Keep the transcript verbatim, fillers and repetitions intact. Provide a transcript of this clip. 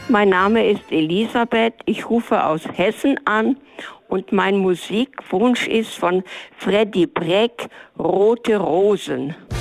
Mein Name ist Elisabeth, ich rufe aus Hessen an und mein Musikwunsch ist von Freddie Breck, Rote Rosen.